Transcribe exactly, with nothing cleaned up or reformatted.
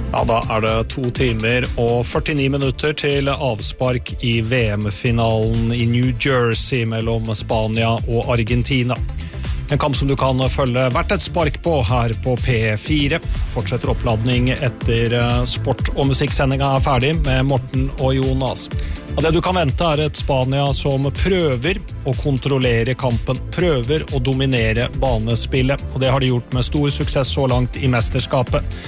Ja, da er det to timer og førtini minutter til avspark i V M-finalen i New Jersey mellom Spania og Argentina. En kamp som du kan følge hvert et spark på her på P fire. Fortsetter oppladning etter sport- og musikksendinga er ferdig med Morten og Jonas. Og det du kan vente er et Spania som prøver å kontrollere kampen, prøver å dominere banespillet, og det har de gjort med stor suksess så langt i mesterskapet.